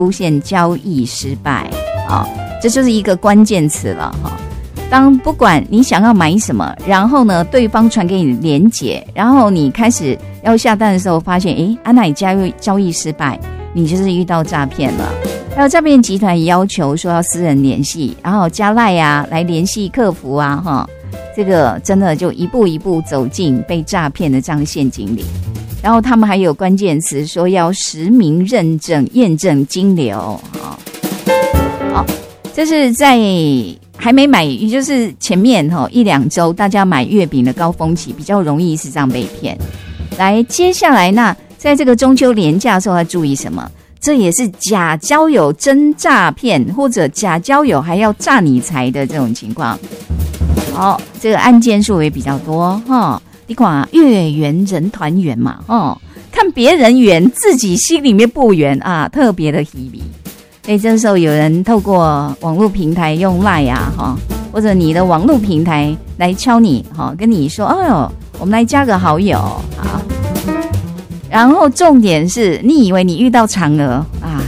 出现交易失败啊，这就是一个关键词了哈。当不管你想要买什么，然后呢，对方传给你连结，然后你开始要下单的时候，发现那你交易失败，你就是遇到诈骗了。还有诈骗集团要求说要私人联系，然后加赖啊来联系客服啊哈，这个真的就一步一步走进被诈骗的这样陷阱里。然后他们还有关键词说要实名认证验证金流好，这是在还没买，也就是前面一两周大家买月饼的高峰期，比较容易是这样被骗。来，接下来那在这个中秋连假的时候要注意什么？这也是假交友真诈骗，或者假交友还要诈你财的这种情况。好，这个案件数也比较多哈。你看月圆人团圆嘛，看别人圆，自己心里面不圆啊，特别的稀微。所以这时候有人透过网络平台用 LINE 啊，或者你的网络平台来敲你，跟你说，我们来加个好友啊。然后重点是你以为你遇到嫦娥啊，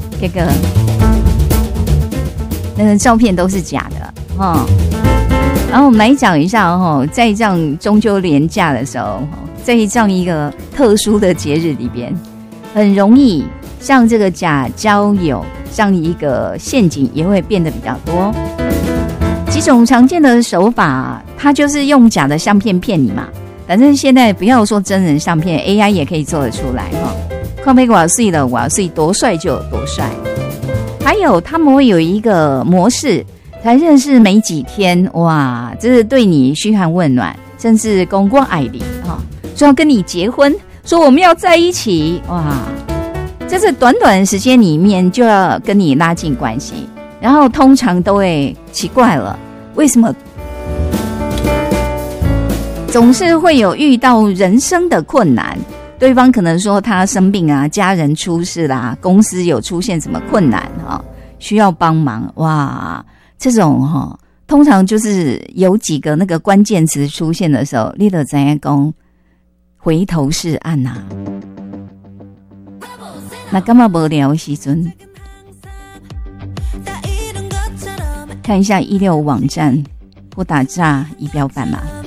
那个照片都是假的然后我们来讲一下在这样中秋连假的时候，在这样一个特殊的节日里边，很容易像这个假交友这样一个陷阱也会变得比较多。几种常见的手法，它就是用假的相片骗你嘛。反正现在不要说真人相片 ，AI 也可以做得出来看被我睡了，我睡多帅就有多帅。还有他们会有一个模式，才认识没几天，哇，这是对你嘘寒问暖，甚至公关爱你说要跟你结婚，说我们要在一起，哇，这是短短的时间里面就要跟你拉近关系，然后通常都会奇怪了，为什么总是会有遇到人生的困难？对方可能说他生病啊，家人出事啦，公司有出现什么困难需要帮忙，哇，这种通常就是有几个那个关键词出现的时候，你就知道说回头是岸啊。那干嘛无聊的时阵，看一下165网站或打诈仪表板嘛。